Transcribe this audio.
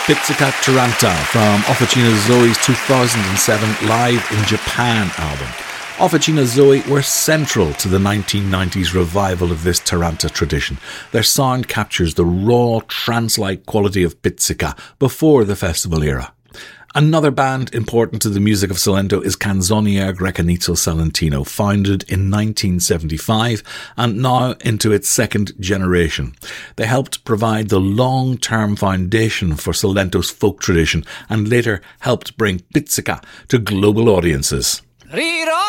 Pizzica Taranta from Officina Zoe's 2007 Live in Japan album. Officina Zoe were central to the 1990s revival of this Taranta tradition. Their sound captures the raw, trance-like quality of Pizzica before the festival era. Another band important to the music of Salento is Canzoniere Grecanizzo Salentino, founded in 1975 and now into its second generation. They helped provide the long-term foundation for Salento's folk tradition and later helped bring Pizzica to global audiences.